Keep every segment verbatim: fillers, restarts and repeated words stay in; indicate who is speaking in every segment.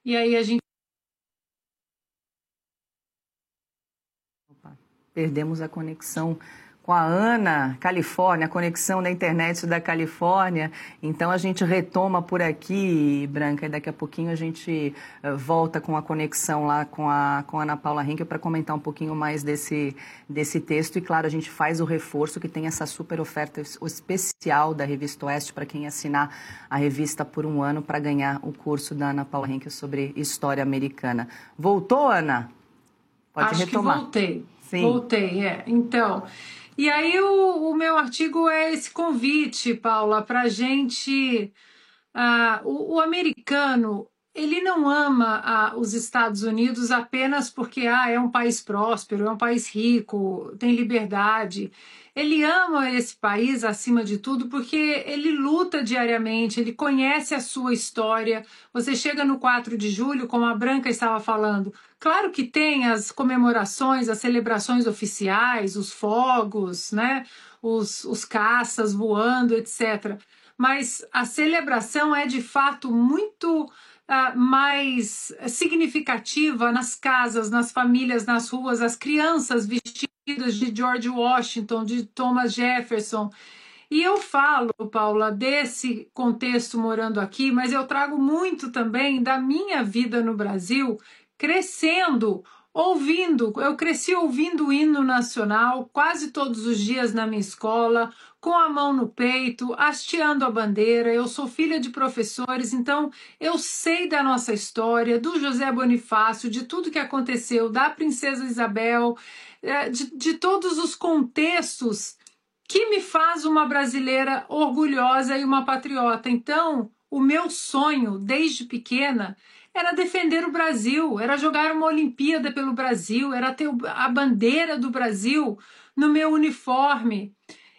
Speaker 1: e aí a gente...
Speaker 2: Opa, perdemos a conexão com a Ana, Califórnia, a conexão da internet da Califórnia. Então a gente retoma por aqui, Branca, e daqui a pouquinho a gente uh, volta com a conexão lá com a, com a Ana Paula Henkel para comentar um pouquinho mais desse, desse texto. E claro, a gente faz o reforço que tem essa super oferta especial da Revista Oeste para quem assinar a revista por um ano para ganhar o curso da Ana Paula Henkel sobre História Americana. Voltou, Ana? Pode
Speaker 1: Acho
Speaker 2: retomar.
Speaker 1: que voltei.
Speaker 2: Sim.
Speaker 1: Voltei, é. Então... E aí o, o meu artigo é esse convite, Paula, para a gente... Uh, o, o americano, ele não ama uh, os Estados Unidos apenas porque ah, é um país próspero, é um país rico, tem liberdade. Ele ama esse país, acima de tudo, porque ele luta diariamente, ele conhece a sua história. Você chega no quatro de julho, como a Branca estava falando, claro que tem as comemorações, as celebrações oficiais, os fogos, né? os, os caças voando, etcétera. Mas a celebração é, de fato, muito uh, mais significativa nas casas, nas famílias, nas ruas, as crianças vestidas de George Washington, de Thomas Jefferson. E eu falo, Paula, desse contexto morando aqui, mas eu trago muito também da minha vida no Brasil, crescendo, ouvindo. Eu cresci ouvindo o hino nacional quase todos os dias na minha escola, com a mão no peito, hasteando a bandeira. Eu sou filha de professores, então eu sei da nossa história, do José Bonifácio, de tudo que aconteceu, da Princesa Isabel, de, de todos os contextos que me faz uma brasileira orgulhosa e uma patriota. Então, o meu sonho, desde pequena, era defender o Brasil, era jogar uma Olimpíada pelo Brasil, era ter a bandeira do Brasil no meu uniforme.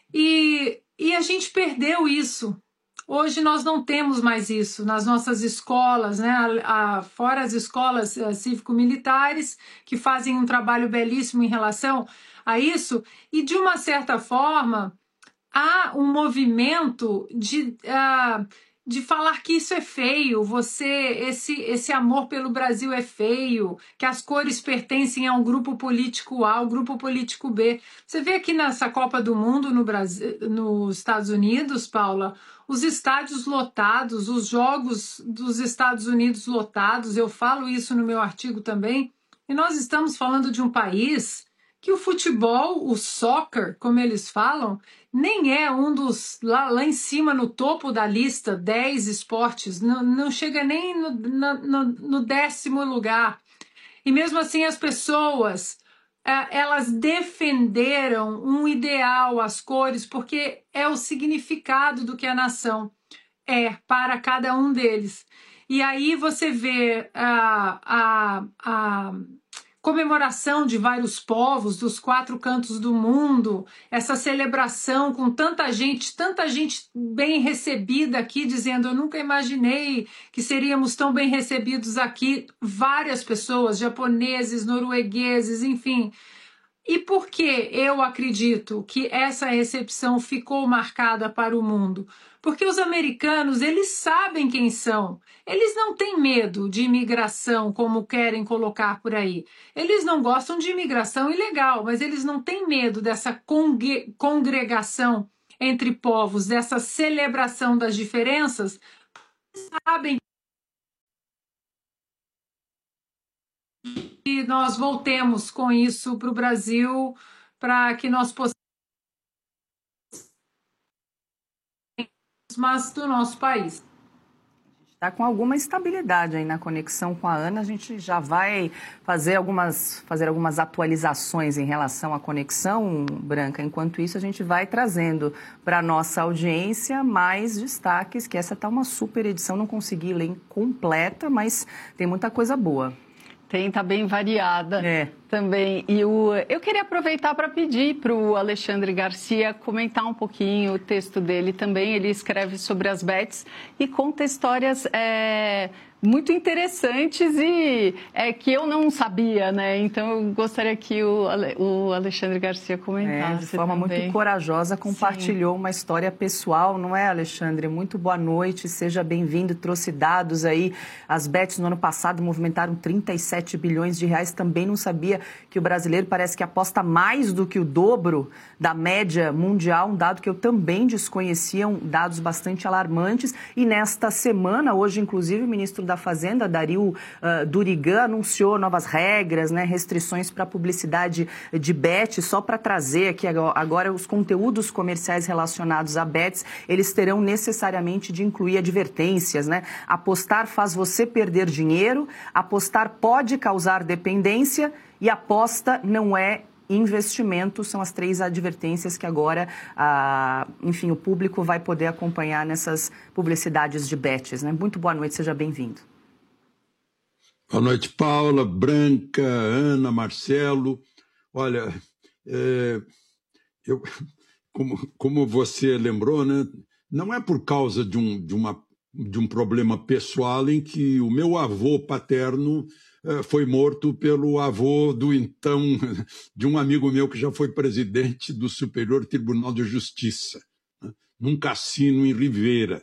Speaker 1: E, e a gente perdeu isso. Hoje nós não temos mais isso nas nossas escolas, né? a, a, fora as escolas uh, cívico-militares, que fazem um trabalho belíssimo em relação a isso, e de uma certa forma há um movimento de, uh, de falar que isso é feio, você, esse, esse amor pelo Brasil é feio, que as cores pertencem a um grupo político A, ao grupo político B. Você vê aqui nessa Copa do Mundo no Brasil, nos Estados Unidos, Paula, os estádios lotados, os jogos dos Estados Unidos lotados, eu falo isso no meu artigo também, e nós estamos falando de um país que o futebol, o soccer, como eles falam, nem é um dos, lá, lá em cima no topo da lista, dez esportes, não, não chega nem no, no, no décimo lugar. E mesmo assim as pessoas, elas defenderam um ideal, as cores, porque é o significado do que a nação é para cada um deles. E aí você vê a... a, a comemoração de vários povos dos quatro cantos do mundo, essa celebração com tanta gente, tanta gente bem recebida aqui, dizendo, eu nunca imaginei que seríamos tão bem recebidos aqui, várias pessoas, japoneses, noruegueses, enfim. E por que eu acredito que essa recepção ficou marcada para o mundo? Porque os americanos, eles sabem quem são. Eles não têm medo de imigração, como querem colocar por aí. Eles não gostam de imigração ilegal, mas eles não têm medo dessa congre- congregação entre povos, dessa celebração das diferenças. Eles sabem que nós voltemos com isso para o Brasil, para que nós possamos, mas do nosso país.
Speaker 2: Está com alguma estabilidade aí na conexão com a Ana, a gente já vai fazer algumas, fazer algumas atualizações em relação à conexão, Branca. Enquanto isso, a gente vai trazendo para a nossa audiência mais destaques, que essa está uma super edição, não consegui ler completa, mas tem muita coisa boa.
Speaker 3: Tem, tá bem variada
Speaker 2: é.
Speaker 3: também. E o, eu queria aproveitar para pedir para o Alexandre Garcia comentar um pouquinho o texto dele também. Ele escreve sobre as Bets e conta histórias é, muito interessantes e é, que eu não sabia, né? Então eu gostaria que o, Ale, o Alexandre Garcia comentasse.
Speaker 2: É, de forma
Speaker 3: também.
Speaker 2: muito corajosa, compartilhou Sim. uma história pessoal, não é, Alexandre? Muito boa noite, seja bem-vindo. Trouxe dados aí. As bets no ano passado movimentaram trinta e sete bilhões de reais. Também não sabia que o brasileiro parece que aposta mais do que o dobro da média mundial, um dado que eu também desconhecia, um, dados bastante alarmantes. E nesta semana, hoje, inclusive, o ministro da Fazenda, Dario uh, Durigan, anunciou novas regras, né, restrições para a publicidade de bets, só para trazer aqui agora os conteúdos comerciais relacionados a bets, eles terão necessariamente de incluir advertências, né? Apostar faz você perder dinheiro, apostar pode causar dependência e aposta não é investimento. São as três advertências que agora, ah, enfim, o público vai poder acompanhar nessas publicidades de bets, né? Muito boa noite, seja bem-vindo.
Speaker 4: Boa noite, Paula, Branca, Ana, Marcelo. Olha, é, eu, como, como você lembrou, né, não é por causa de um, de, uma, de um problema pessoal em que o meu avô paterno foi morto pelo avô do então, de um amigo meu que já foi presidente do Superior Tribunal de Justiça, né, num cassino em Ribeira.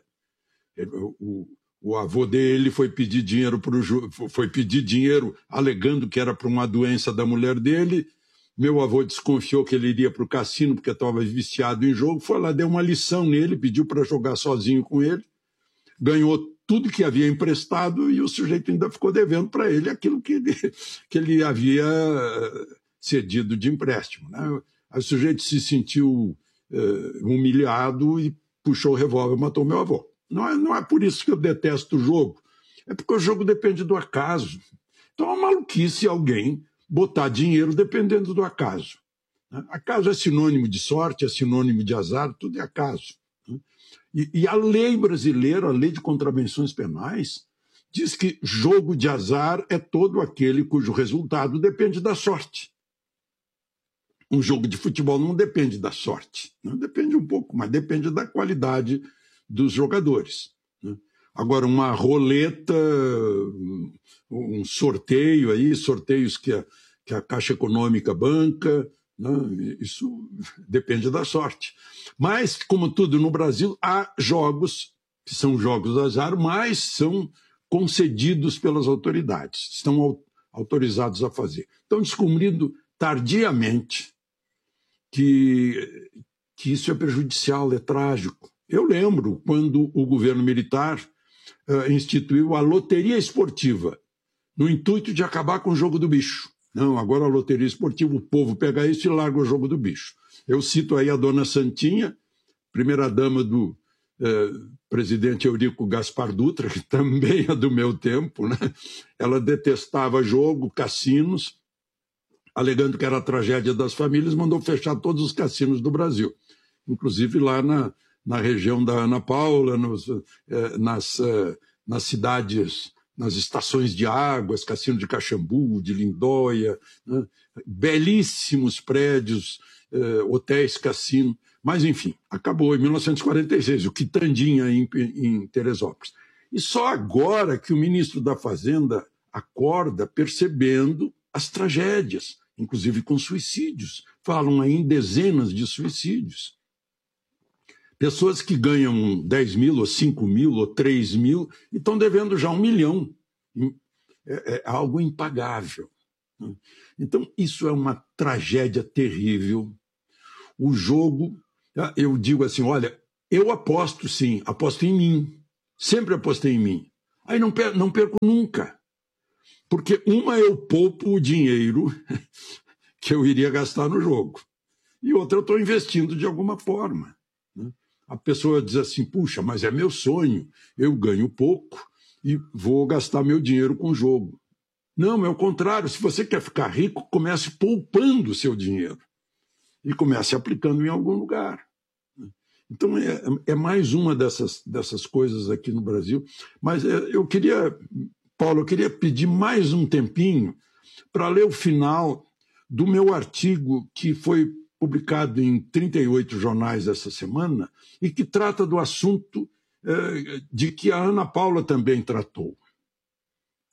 Speaker 4: O, o avô dele foi pedir dinheiro pro, foi pedir dinheiro alegando que era para uma doença da mulher dele. Meu avô desconfiou que ele iria para o cassino porque estava viciado em jogo, foi lá, deu uma lição nele, pediu para jogar sozinho com ele, ganhou tudo que havia emprestado e o sujeito ainda ficou devendo para ele aquilo que ele, que ele havia cedido de empréstimo, né? Aí o sujeito se sentiu uh, humilhado e puxou o revólver e matou meu avô. Não é, não é por isso que eu detesto o jogo, é porque o jogo depende do acaso. Então é uma maluquice alguém botar dinheiro dependendo do acaso. Acaso é sinônimo de sorte, é sinônimo de azar, tudo é acaso. E, e a lei brasileira, a lei de contravenções penais, diz que jogo de azar é todo aquele cujo resultado depende da sorte. Um jogo de futebol não depende da sorte, não depende um pouco, mas depende da qualidade dos jogadores. Agora, uma roleta, um sorteio aí, sorteios que a, que a Caixa Econômica banca, né? Isso depende da sorte. Mas, como tudo no Brasil, há jogos que são jogos de azar, mas são concedidos pelas autoridades, estão autorizados a fazer. Estão descobrindo tardiamente que, que isso é prejudicial, é trágico. Eu lembro quando o governo militar uh, instituiu a loteria esportiva, no intuito de acabar com o jogo do bicho. Não, agora a loteria esportiva, o povo pega isso e larga o jogo do bicho. Eu cito aí a dona Santinha, primeira-dama do eh, presidente Eurico Gaspar Dutra, que também é do meu tempo, né? Ela detestava jogo, cassinos, alegando que era a tragédia das famílias, mandou fechar todos os cassinos do Brasil, inclusive lá na, na região da Ana Paula, nos, eh, nas, eh, nas cidades... nas estações de águas, cassino de Caxambu, de Lindóia, né? Belíssimos prédios, eh, hotéis, cassino. Mas, enfim, acabou em mil novecentos e quarenta e seis, o Quitandinha em, em Teresópolis. E só agora que o ministro da Fazenda acorda percebendo as tragédias, inclusive com suicídios. Falam aí em dezenas de suicídios. Pessoas que ganham dez mil, ou cinco mil, ou três mil, e estão devendo já um milhão. É, é algo impagável. Então, isso é uma tragédia terrível. O jogo, eu digo assim, olha, eu aposto sim, aposto em mim. Sempre apostei em mim. Aí não perco, não perco nunca. Porque uma eu poupo o dinheiro que eu iria gastar no jogo. E outra eu estou investindo de alguma forma. A pessoa diz assim, puxa, mas é meu sonho, eu ganho pouco e vou gastar meu dinheiro com o jogo. Não, é o contrário, se você quer ficar rico, comece poupando o seu dinheiro e comece aplicando em algum lugar. Então, é, é mais uma dessas, dessas coisas aqui no Brasil. Mas eu queria, Paulo, eu queria pedir mais um tempinho para ler o final do meu artigo que foi publicado em trinta e oito jornais essa semana, e que trata do assunto eh, de que a Ana Paula também tratou.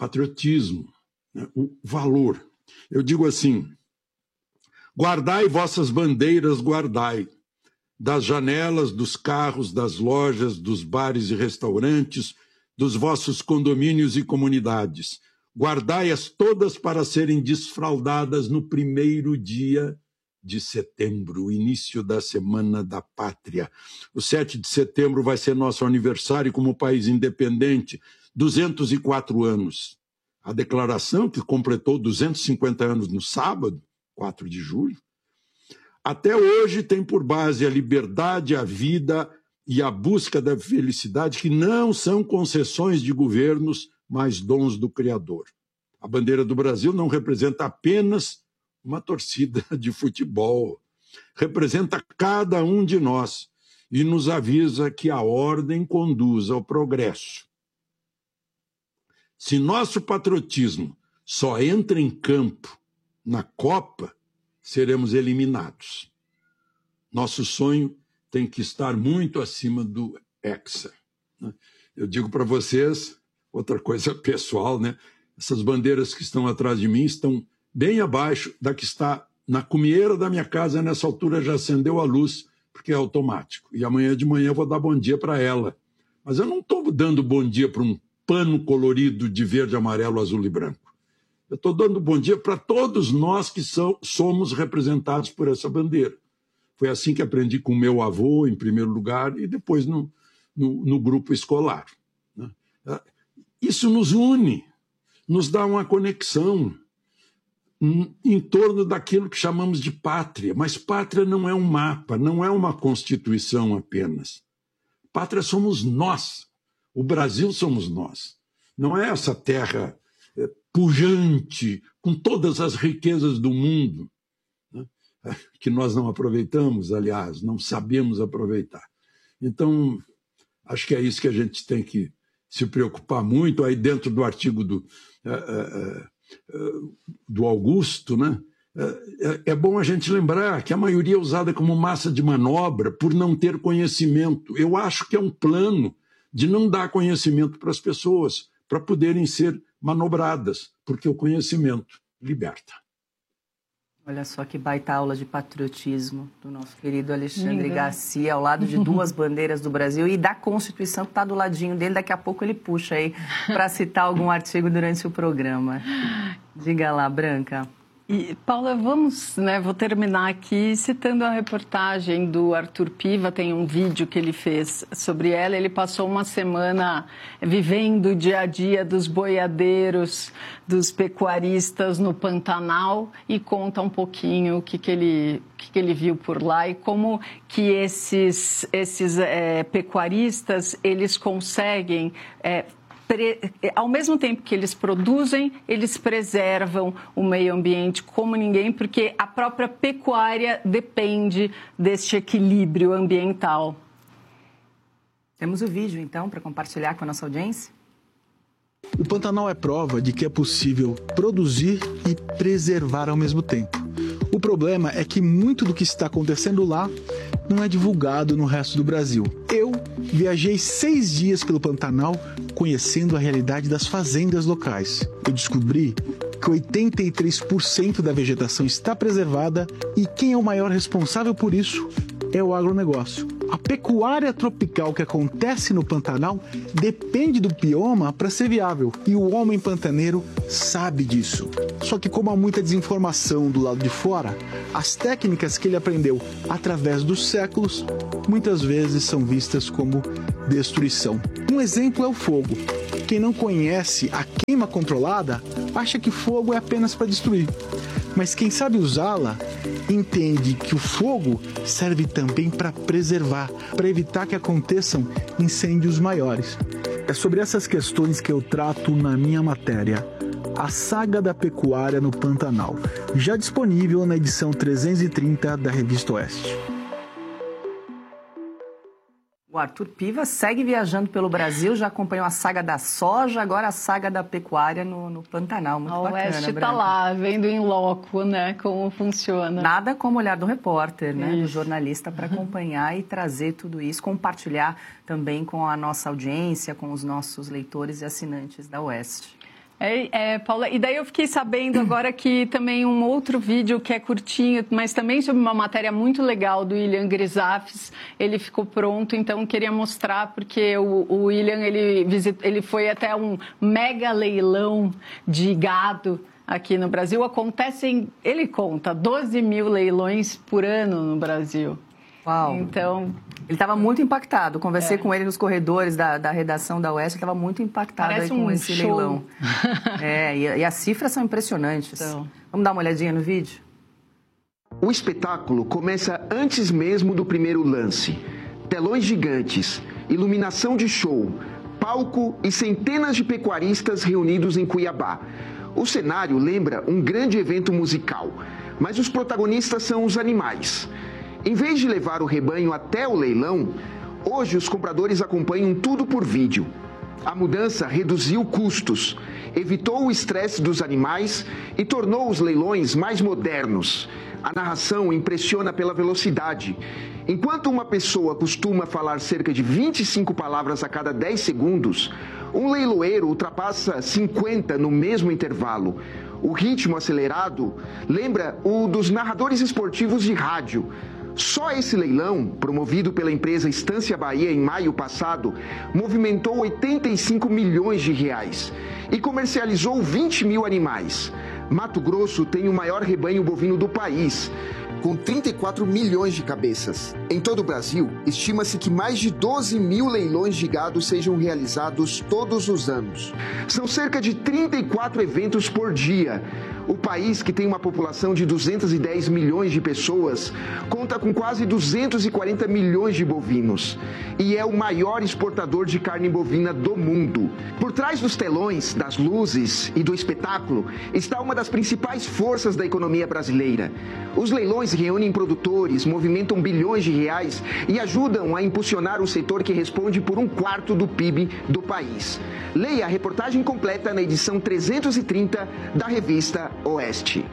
Speaker 4: patriotismo, né? O valor. Eu digo assim, guardai vossas bandeiras, guardai, das janelas, dos carros, das lojas, dos bares e restaurantes, dos vossos condomínios e comunidades. Guardai-as todas para serem desfraldadas no primeiro dia de setembro, o início da Semana da Pátria. O sete de setembro vai ser nosso aniversário como país independente, duzentos e quatro anos. A declaração, que completou duzentos e cinquenta anos no sábado, quatro de julho, até hoje tem por base a liberdade, a vida e a busca da felicidade, que não são concessões de governos, mas dons do Criador. A bandeira do Brasil não representa apenas uma torcida de futebol, representa cada um de nós e nos avisa que a ordem conduz ao progresso. Se nosso patriotismo só entra em campo na Copa, seremos eliminados. Nosso sonho tem que estar muito acima do Hexa. Eu digo para vocês, outra coisa pessoal, né? Essas bandeiras que estão atrás de mim estão bem abaixo da que está na cumieira da minha casa. Nessa altura já acendeu a luz, porque é automático. E amanhã de manhã eu vou dar bom dia para ela. Mas eu não estou dando bom dia para um pano colorido de verde, amarelo, azul e branco. Eu estou dando bom dia para todos nós que são, somos representados por essa bandeira. Foi assim que aprendi com meu avô, em primeiro lugar, e depois no, no, no grupo escolar. Né? Isso nos une, nos dá uma conexão em torno daquilo que chamamos de pátria. Mas pátria não é um mapa, não é uma constituição apenas. Pátria somos nós. O Brasil somos nós. Não é essa terra é, pujante, com todas as riquezas do mundo, né? Que nós não aproveitamos, aliás, não sabemos aproveitar. Então, acho que é isso que a gente tem que se preocupar muito. Aí dentro do artigo do, é, é, do Augusto, né? É, é bom a gente lembrar que a maioria é usada como massa de manobra por não ter conhecimento. Eu acho que é um plano de não dar conhecimento para as pessoas, para poderem ser manobradas, porque o conhecimento liberta.
Speaker 2: Olha só que baita aula de patriotismo do nosso querido Alexandre Lindo. Garcia, ao lado de duas bandeiras do Brasil e da Constituição que está do ladinho dele. Daqui a pouco ele puxa aí para citar algum artigo durante o programa. Diga lá, Branca.
Speaker 3: E, Paula, vamos, né, vou terminar aqui citando a reportagem do Arthur Piva. Tem um vídeo que ele fez sobre ela. Ele passou uma semana vivendo o dia a dia dos boiadeiros, dos pecuaristas no Pantanal e conta um pouquinho o que, que, ele, o que, que ele viu por lá e como que esses, esses é, pecuaristas, eles conseguem... É, ao mesmo tempo que eles produzem, eles preservam o meio ambiente como ninguém, porque a própria pecuária depende deste equilíbrio ambiental.
Speaker 2: Temos o vídeo, então, para compartilhar com a nossa audiência?
Speaker 5: O Pantanal é prova de que é possível produzir e preservar ao mesmo tempo. O problema é que muito do que está acontecendo lá não é divulgado no resto do Brasil. Eu viajei seis dias pelo Pantanal conhecendo a realidade das fazendas locais. Eu descobri que oitenta e três por cento da vegetação está preservada e quem é o maior responsável por isso é o agronegócio. A pecuária tropical que acontece no Pantanal depende do bioma para ser viável e o homem pantaneiro sabe disso. Só que como há muita desinformação do lado de fora, as técnicas que ele aprendeu através dos séculos muitas vezes são vistas como destruição. Um exemplo é o fogo. Quem não conhece a queima controlada acha que fogo é apenas para destruir. Mas quem sabe usá-la entende que o fogo serve também para preservar, para evitar que aconteçam incêndios maiores. É sobre essas questões que eu trato na minha matéria, A Saga da Pecuária no Pantanal, já disponível na edição trezentos e trinta da Revista Oeste.
Speaker 2: O Arthur Piva segue viajando pelo Brasil, já acompanhou a saga da soja, agora a saga da pecuária no, no Pantanal. Muito
Speaker 3: a
Speaker 2: bacana,
Speaker 3: Oeste está lá, vendo em loco, né, como funciona.
Speaker 2: Nada como o olhar do repórter, né, do jornalista, para acompanhar e trazer tudo isso, compartilhar também com a nossa audiência, com os nossos leitores e assinantes da Oeste.
Speaker 3: É, é, Paula, e daí eu fiquei sabendo agora que também um outro vídeo que é curtinho, mas também sobre uma matéria muito legal do William Grisafes, ele ficou pronto, então queria mostrar, porque o, o William, ele, visit, ele foi até um mega leilão de gado aqui no Brasil. Acontecem, ele conta, doze mil leilões por ano no Brasil.
Speaker 2: Uau!
Speaker 3: Então...
Speaker 2: Ele estava muito impactado. Conversei é. com ele nos corredores da, da redação da Oeste. Ele estava muito impactado aí com um esse show. leilão. É, e, e as cifras são impressionantes. Então. Vamos dar uma olhadinha no vídeo?
Speaker 6: O espetáculo começa antes mesmo do primeiro lance. Telões gigantes, iluminação de show, palco e centenas de pecuaristas reunidos em Cuiabá. O cenário lembra um grande evento musical, mas os protagonistas são os animais. Em vez de levar o rebanho até o leilão, hoje os compradores acompanham tudo por vídeo. A mudança reduziu custos, evitou o estresse dos animais e tornou os leilões mais modernos. A narração impressiona pela velocidade. Enquanto uma pessoa costuma falar cerca de vinte e cinco palavras a cada dez segundos, um leiloeiro ultrapassa cinquenta no mesmo intervalo. O ritmo acelerado lembra o dos narradores esportivos de rádio. Só esse leilão, promovido pela empresa Estância Bahia em maio passado, movimentou oitenta e cinco milhões de reais e comercializou vinte mil animais. Mato Grosso tem o maior rebanho bovino do país, com trinta e quatro milhões de cabeças. Em todo o Brasil, estima-se que mais de doze mil leilões de gado sejam realizados todos os anos. São cerca de trinta e quatro eventos por dia. O país, que tem uma população de duzentos e dez milhões de pessoas, conta com quase duzentos e quarenta milhões de bovinos e é o maior exportador de carne bovina do mundo. Por trás dos telões, das luzes e do espetáculo está uma das principais forças da economia brasileira. Os leilões reúnem produtores, movimentam bilhões de reais e ajudam a impulsionar um setor que responde por um quarto do P I B do país. Leia a reportagem completa na edição trezentos e trinta da revista Oeste.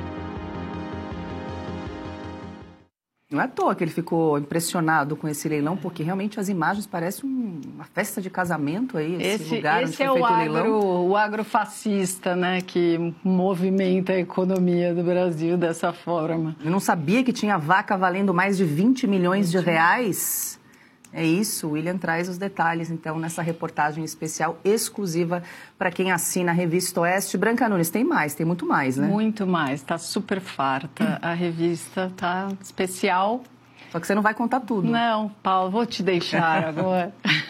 Speaker 2: Não é à toa que ele ficou impressionado com esse leilão, porque realmente as imagens parecem uma festa de casamento aí, esse, esse lugar onde foi
Speaker 3: é
Speaker 2: feito
Speaker 3: o
Speaker 2: o leilão.
Speaker 3: Agro, o agrofascista, né, que movimenta a economia do Brasil dessa forma.
Speaker 2: Eu não sabia que tinha vaca valendo mais de vinte milhões de reais. É isso, o William traz os detalhes, então, nessa reportagem especial exclusiva para quem assina a Revista Oeste. Branca Nunes, tem mais, tem muito mais, né?
Speaker 3: Muito mais, está super farta. A revista está especial.
Speaker 2: Só que você não vai contar tudo.
Speaker 3: Não, Paulo, vou te deixar agora.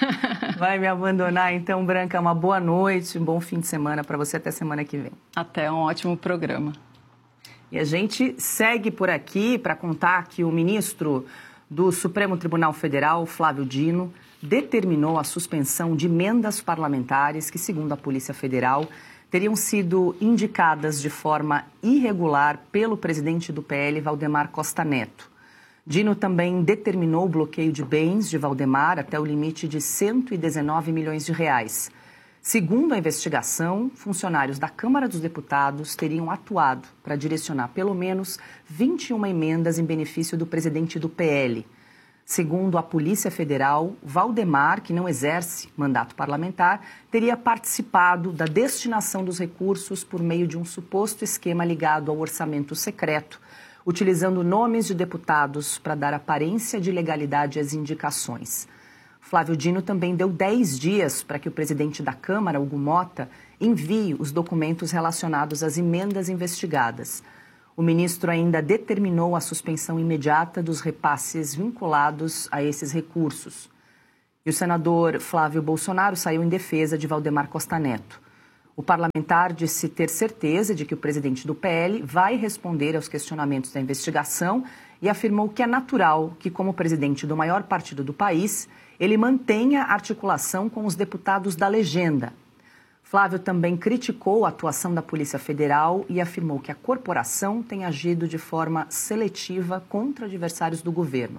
Speaker 2: Vai me abandonar, então, Branca. Uma boa noite, um bom fim de semana para você, até semana que vem.
Speaker 3: Até, um ótimo programa.
Speaker 2: E a gente segue por aqui para contar que o ministro do Supremo Tribunal Federal, Flávio Dino, determinou a suspensão de emendas parlamentares que, segundo a Polícia Federal, teriam sido indicadas de forma irregular pelo presidente do P L, Valdemar Costa Neto. Dino também determinou o bloqueio de bens de Valdemar até o limite de cento e dezenove milhões de reais. Segundo a investigação, funcionários da Câmara dos Deputados teriam atuado para direcionar pelo menos vinte e uma emendas em benefício do presidente do P L. Segundo a Polícia Federal, Valdemar, que não exerce mandato parlamentar, teria participado da destinação dos recursos por meio de um suposto esquema ligado ao orçamento secreto, utilizando nomes de deputados para dar aparência de legalidade às indicações. Flávio Dino também deu dez dias para que o presidente da Câmara, Hugo Mota, envie os documentos relacionados às emendas investigadas. O ministro ainda determinou a suspensão imediata dos repasses vinculados a esses recursos. E o senador Flávio Bolsonaro saiu em defesa de Valdemar Costa Neto. O parlamentar disse ter certeza de que o presidente do P L vai responder aos questionamentos da investigação e afirmou que é natural que, como presidente do maior partido do país, ele mantenha articulação com os deputados da legenda. Flávio também criticou a atuação da Polícia Federal e afirmou que a corporação tem agido de forma seletiva contra adversários do governo.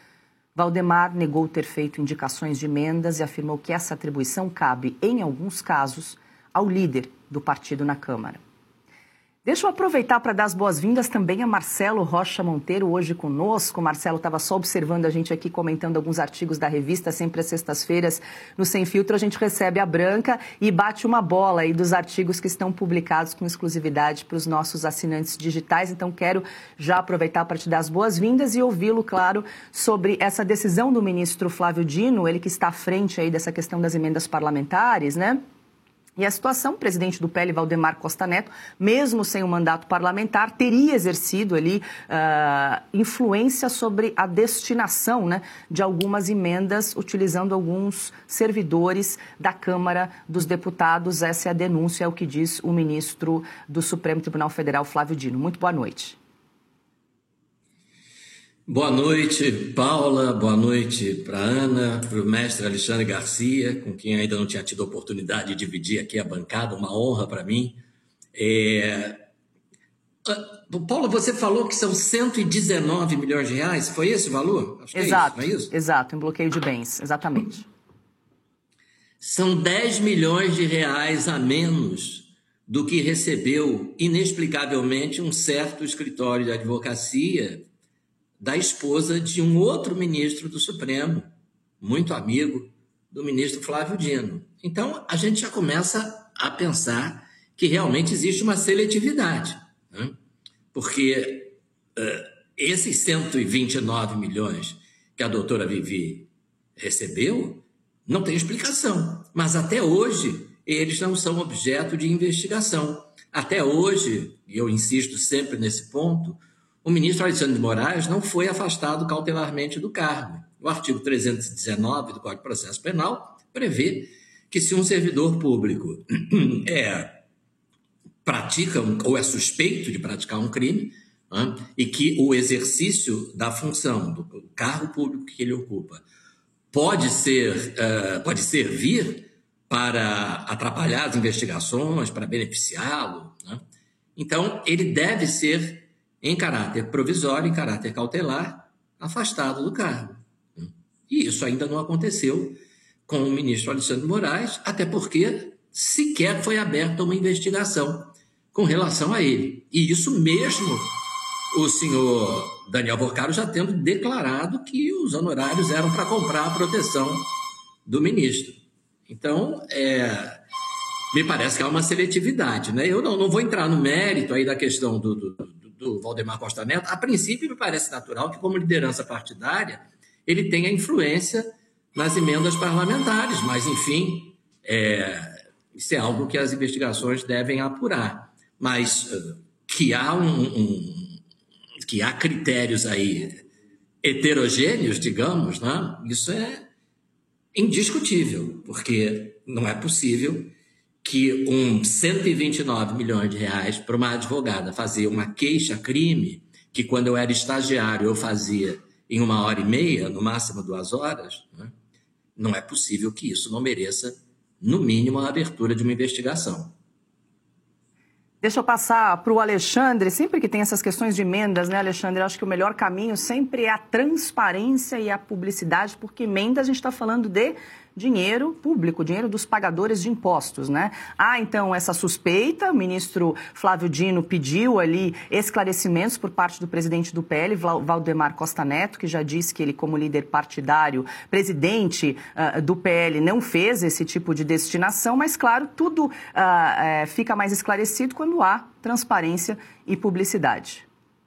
Speaker 2: Valdemar negou ter feito indicações de emendas e afirmou que essa atribuição cabe, em alguns casos, ao líder do partido na Câmara. Deixa eu aproveitar para dar as boas-vindas também a Marcelo Rocha Monteiro, hoje conosco. O Marcelo estava só observando a gente aqui, comentando alguns artigos da revista, sempre às sextas-feiras, no Sem Filtro. A gente recebe a Branca e bate uma bola aí dos artigos que estão publicados com exclusividade para os nossos assinantes digitais. Então, quero já aproveitar para te dar as boas-vindas e ouvi-lo, claro, sobre essa decisão do ministro Flávio Dino, ele que está à frente aí dessa questão das emendas parlamentares, né? E a situação, o presidente do P L, Valdemar Costa Neto, mesmo sem um mandato parlamentar, teria exercido ali uh, influência sobre a destinação, né, de algumas emendas, utilizando alguns servidores da Câmara dos Deputados. Essa é a denúncia, é o que diz o ministro do Supremo Tribunal Federal, Flávio Dino. Muito boa noite.
Speaker 7: Boa noite, Paula, boa noite para a Ana, para o mestre Alexandre Garcia, com quem ainda não tinha tido a oportunidade de dividir aqui a bancada, uma honra para mim. É... Paula, você falou que são cento e dezenove milhões de reais, foi esse o valor? Acho que
Speaker 2: exato,
Speaker 7: é isso, não é isso?
Speaker 2: Exato, em bloqueio de bens, exatamente.
Speaker 7: São dez milhões de reais a menos do que recebeu, inexplicavelmente, um certo escritório de advocacia da esposa de um outro ministro do Supremo, muito amigo do ministro Flávio Dino. Então, a gente já começa a pensar que realmente existe uma seletividade, né? Porque uh, esses cento e vinte e nove milhões que a doutora Vivi recebeu não tem explicação, mas até hoje eles não são objeto de investigação. Até hoje, e eu insisto sempre nesse ponto, o ministro Alexandre de Moraes não foi afastado cautelarmente do cargo. O artigo trezentos e dezenove do Código de Processo Penal prevê que se um servidor público é, pratica um, ou é suspeito de praticar um crime, né, e que o exercício da função, do cargo público que ele ocupa, pode ser, uh, pode servir para atrapalhar as investigações, para beneficiá-lo, né? Então, ele deve ser, em caráter provisório, em caráter cautelar, afastado do cargo. E isso ainda não aconteceu com o ministro Alexandre de Moraes, até porque sequer foi aberta uma investigação com relação a ele. E isso mesmo o senhor Daniel Boccaro já tendo declarado que os honorários eram para comprar a proteção do ministro. Então, é, me parece que há uma seletividade, né? Eu não, não vou entrar no mérito aí da questão do, do, do Valdemar Costa Neto. A princípio, me parece natural que, como liderança partidária, ele tenha influência nas emendas parlamentares, mas, enfim, é, isso é algo que as investigações devem apurar. Mas uh, que há um, um que há critérios aí heterogêneos, digamos, né? Isso é indiscutível, porque não é possível que um cento e vinte e nove milhões de reais para uma advogada fazer uma queixa-crime, que quando eu era estagiário eu fazia em uma hora e meia, no máximo duas horas, né? Não é possível que isso não mereça, no mínimo, a abertura de uma investigação.
Speaker 2: Deixa eu passar para o Alexandre. Sempre que tem essas questões de emendas, né, Alexandre? Eu acho que o melhor caminho sempre é a transparência e a publicidade, porque emenda a gente está falando de dinheiro público, dinheiro dos pagadores de impostos, né? Há, então, essa suspeita. O ministro Flávio Dino pediu ali esclarecimentos por parte do presidente do P L, Valdemar Costa Neto, que já disse que ele, como líder partidário, presidente uh, do P L, não fez esse tipo de destinação, mas, claro, tudo uh, uh, fica mais esclarecido quando há transparência e publicidade.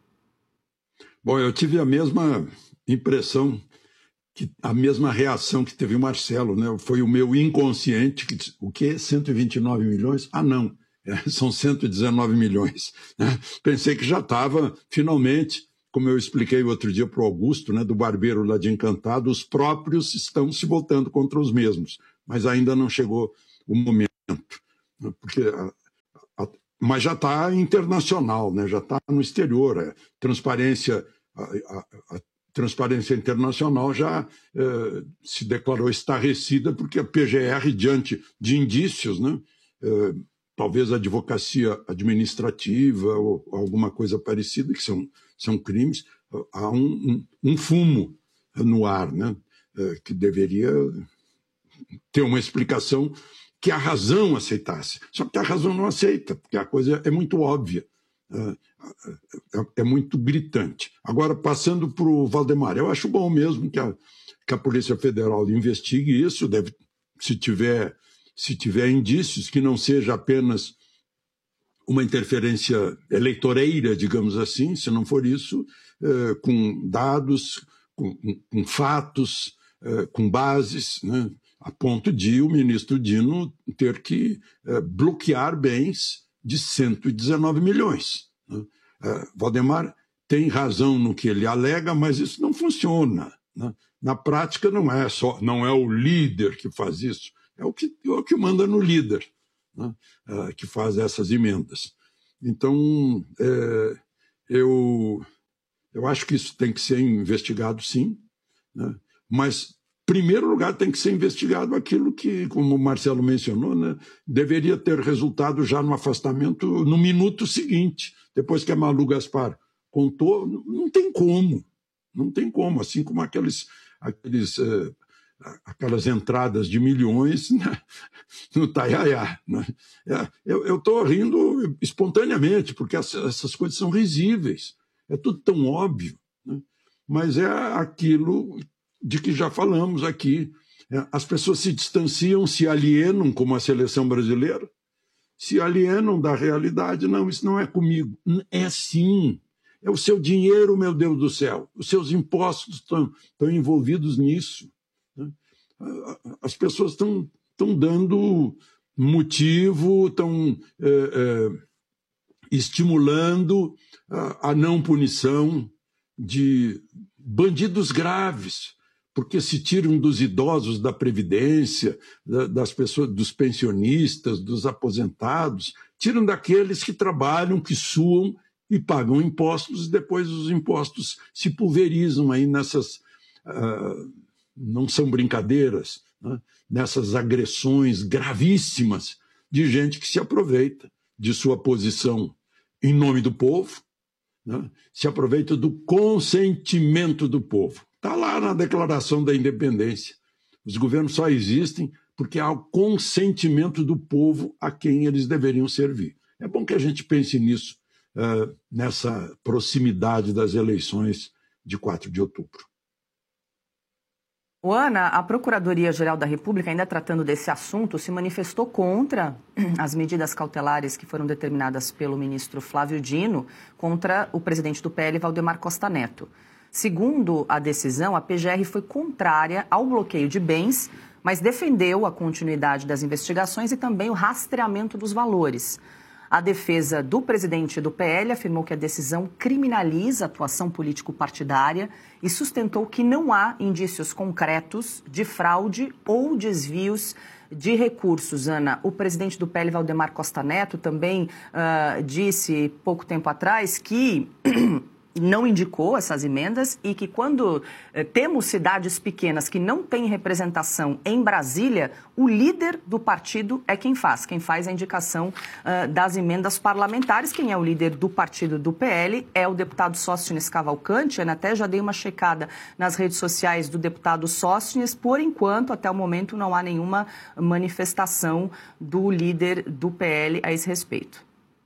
Speaker 4: Bom, eu tive a mesma impressão, que a mesma reação que teve o Marcelo, né? Foi o meu inconsciente que disse, o quê? cento e vinte e nove milhões? Ah, não, é, são cento e dezenove milhões. Né? Pensei que já estava, finalmente, como eu expliquei outro dia para o Augusto, né, do barbeiro lá de Encantado, os próprios estão se voltando contra os mesmos, mas ainda não chegou o momento. Né? Porque a, a, mas já está internacional, né? Já está no exterior. A transparência... A, a, a, Transparência Internacional já eh, se declarou estarrecida porque a P G R, diante de indícios, né, eh, talvez a advocacia administrativa ou alguma coisa parecida, que são, são crimes, há um, um, um fumo no ar, né, eh, que deveria ter uma explicação que a razão aceitasse. Só que a razão não aceita, porque a coisa é muito óbvia. É, é muito gritante. Agora, passando para o Valdemar, eu acho bom mesmo que a, que a Polícia Federal investigue isso, deve, se tiver, se tiver indícios, que não seja apenas uma interferência eleitoreira, digamos assim, se não for isso, eh, com dados, com, com, com fatos, eh, com bases, né, a ponto de o ministro Dino ter que eh, bloquear bens de cento e dezenove milhões. Né? Eh, Valdemar tem razão no que ele alega, mas isso não funciona. Né? Na prática, não é só, não é o líder que faz isso, é o que, é o que manda no líder, né? uh, que faz essas emendas. Então, é, eu, eu acho que isso tem que ser investigado, sim, né? Mas, em primeiro lugar, tem que ser investigado aquilo que, como o Marcelo mencionou, né, deveria ter resultado já no afastamento no minuto seguinte, depois que a Malu Gaspar contou, não tem como, não tem como, assim como aqueles... aqueles uh, aquelas entradas de milhões, né, no Taiaiá. Né? Eu estou rindo espontaneamente, porque essas coisas são risíveis. É tudo tão óbvio. Né? Mas é aquilo de que já falamos aqui. As pessoas se distanciam, se alienam, como a seleção brasileira, se alienam da realidade. Não, isso não é comigo. É sim. É o seu dinheiro, meu Deus do céu. Os seus impostos estão, estão envolvidos nisso. As pessoas estão, estão dando motivo, estão é, é, estimulando a, a não punição de bandidos graves, porque se tiram dos idosos da Previdência, da, das pessoas, dos pensionistas, dos aposentados, tiram daqueles que trabalham, que suam e pagam impostos, e depois os impostos se pulverizam aí nessas... Uh, não são brincadeiras, né? Nessas agressões gravíssimas de gente que se aproveita de sua posição em nome do povo, né? Se aproveita do consentimento do povo. Está lá na Declaração da Independência. Os governos só existem porque há o consentimento do povo a quem eles deveriam servir. É bom que a gente pense nisso, uh, nessa proximidade das eleições de quatro de outubro.
Speaker 2: O Ana, a Procuradoria-Geral da República, ainda tratando desse assunto, se manifestou contra as medidas cautelares que foram determinadas pelo ministro Flávio Dino contra o presidente do P L, Valdemar Costa Neto. Segundo a decisão, a P G R foi contrária ao bloqueio de bens, mas defendeu a continuidade das investigações e também o rastreamento dos valores. A defesa do presidente do P L afirmou que a decisão criminaliza a atuação político-partidária e sustentou que não há indícios concretos de fraude ou desvios de recursos. Ana, o presidente do P L, Valdemar Costa Neto, também uh, disse pouco tempo atrás que... não indicou essas emendas e que quando eh, temos cidades pequenas que não têm representação em Brasília, o líder do partido é quem faz. Quem faz a indicação uh, das emendas parlamentares. Quem é o líder do partido do P L é o deputado Sóstenes Cavalcante. Eu até já dei uma checada nas redes sociais do deputado Sóstenes. Por enquanto, até o momento, não há nenhuma manifestação do líder do P L a esse respeito.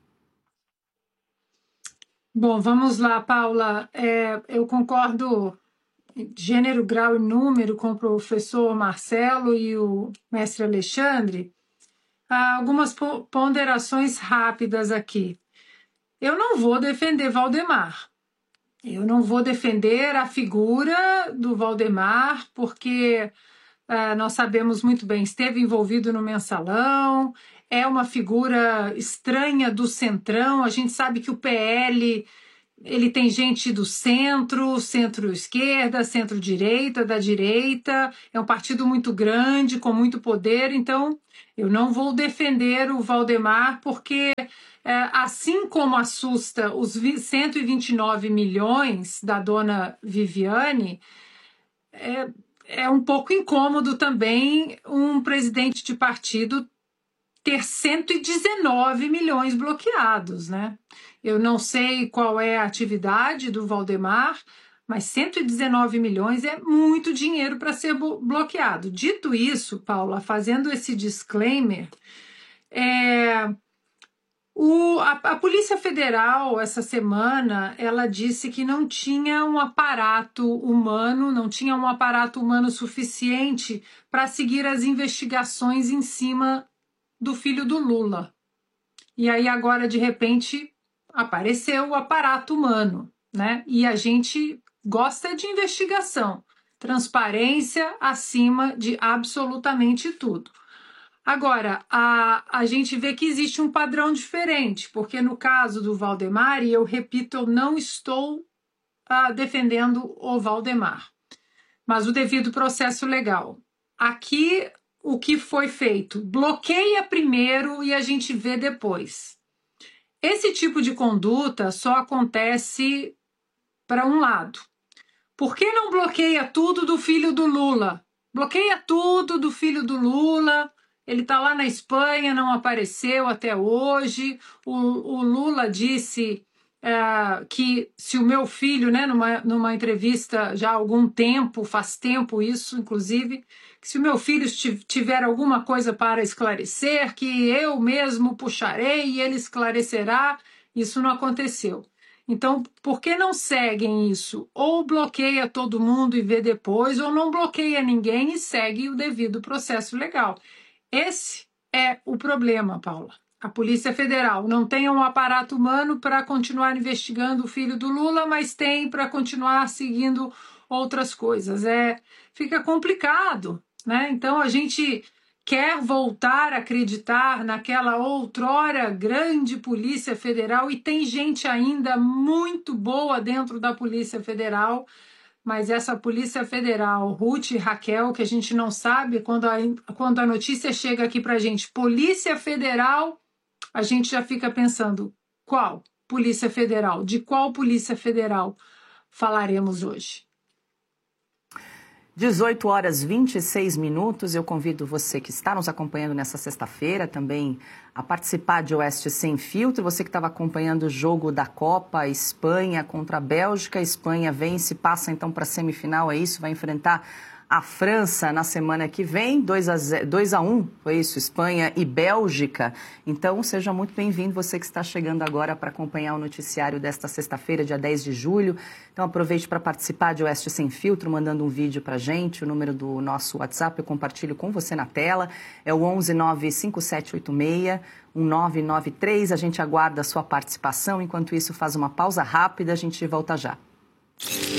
Speaker 1: Bom, vamos lá, Paula. É, eu concordo em gênero, grau e número com o professor Marcelo e o mestre Alexandre. Há algumas ponderações rápidas aqui. Eu não vou defender Valdemar. Eu não vou defender a figura do Valdemar, porque uh, nós sabemos muito bem, esteve envolvido no mensalão, é uma figura estranha do centrão. A gente sabe que o P L ele tem gente do centro, centro-esquerda, centro-direita, da direita. É um partido muito grande, com muito poder. Então, eu não vou defender o Valdemar, porque é, assim como assusta os cento e vinte e nove milhões da dona Viviane, é, é um pouco incômodo também um presidente de partido ter cento e dezenove milhões bloqueados, né? Eu não sei qual é a atividade do Valdemar, mas cento e dezenove milhões é muito dinheiro para ser bloqueado. Dito isso, Paula, fazendo esse disclaimer, é, O, a, a Polícia Federal, essa semana, ela disse que não tinha um aparato humano, não tinha um aparato humano suficiente para seguir as investigações em cima do filho do Lula. E aí agora, de repente, apareceu o aparato humano, né? E a gente gosta de investigação, transparência acima de absolutamente tudo. Agora, a, a gente vê que existe um padrão diferente, porque no caso do Valdemar, e eu repito, eu não estou uh, defendendo o Valdemar, mas o devido processo legal. Aqui, o que foi feito? Bloqueia primeiro e a gente vê depois. Esse tipo de conduta só acontece para um lado. Por que não bloqueia tudo do filho do Lula? Bloqueia tudo do filho do Lula. Ele está lá na Espanha, não apareceu até hoje. O, o Lula disse é, que se o meu filho, né, numa, numa entrevista já há algum tempo, faz tempo isso, inclusive, que se o meu filho tiver alguma coisa para esclarecer, que eu mesmo puxarei e ele esclarecerá. Isso não aconteceu. Então, por que não seguem isso? Ou bloqueia todo mundo e vê depois, ou não bloqueia ninguém e segue o devido processo legal. Esse é o problema, Paula. A Polícia Federal não tem um aparato humano para continuar investigando o filho do Lula, mas tem para continuar seguindo outras coisas. É, fica complicado, né? Então a gente quer voltar a acreditar naquela outrora grande Polícia Federal e tem gente ainda muito boa dentro da Polícia Federal. Mas essa Polícia Federal, Ruth e Raquel, que a gente não sabe, quando a, quando a notícia chega aqui para a gente, Polícia Federal, a gente já fica pensando, qual Polícia Federal? De qual Polícia Federal falaremos hoje?
Speaker 2: dezoito horas e vinte e seis minutos, eu convido você que está nos acompanhando nessa sexta-feira também a participar de Oeste Sem Filtro. Você que estava acompanhando o jogo da Copa, Espanha contra a Bélgica. A Espanha vence, passa então para a semifinal, é isso, vai enfrentar a França na semana que vem, dois a um, foi isso, Espanha e Bélgica. Então, seja muito bem-vindo, você que está chegando agora para acompanhar o noticiário desta sexta-feira, dia dez de julho. Então, aproveite para participar de Oeste Sem Filtro, mandando um vídeo para a gente. O número do nosso WhatsApp eu compartilho com você na tela, é o onze nove cinco sete oito seis um nove nove três. A gente aguarda a sua participação. Enquanto isso, faz uma pausa rápida, a gente volta já.